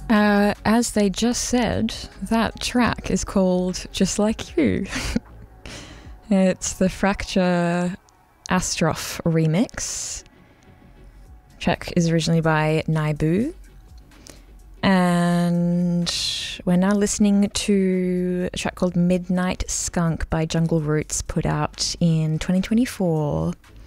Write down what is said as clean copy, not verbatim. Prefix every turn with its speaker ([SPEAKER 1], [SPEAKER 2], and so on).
[SPEAKER 1] As they just said, that track is called Just Like You. It's the Fracture Astroph remix. Track is originally by Naibu. And we're now listening to a track called Midnight Skunk by Jungle Roots, put out in 2024.